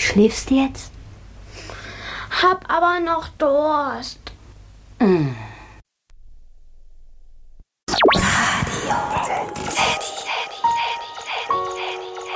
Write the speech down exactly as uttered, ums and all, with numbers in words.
Schläfst du jetzt? Hab aber noch Durst. Mm.